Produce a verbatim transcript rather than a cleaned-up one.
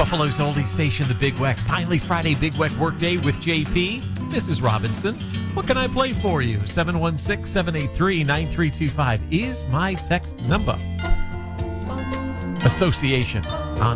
Buffalo's oldie station, the Big Weck. Finally, Friday Big Weck Workday with J P. Missus Robinson. What can I play for you? seven one six, seven eight three, nine three two five is my text number. Association.